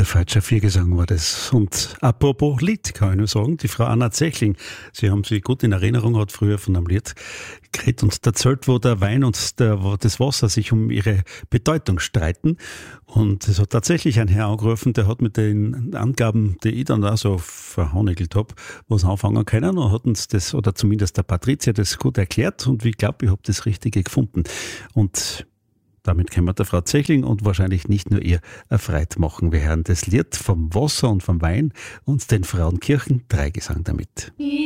falscher Viergesang war das. Und apropos Lied, kann ich nur sagen, die Frau Anna Zechling, sie haben sie gut in Erinnerung, hat früher von einem Lied geredet und erzählt, wo der Wein und das Wasser sich um ihre Bedeutung streiten. Und es hat tatsächlich ein Herr angerufen, der hat mit den Angaben, die ich dann da so verhonigelt habe, was anfangen können, und hat uns das, oder zumindest der Patricia, das gut erklärt, und ich glaube, ich habe das Richtige gefunden. Und damit können wir der Frau Zechling und wahrscheinlich nicht nur ihr erfreut machen. Wir hören das Lied vom Wasser und vom Wein und den Frauenkirchen Dreigesang damit.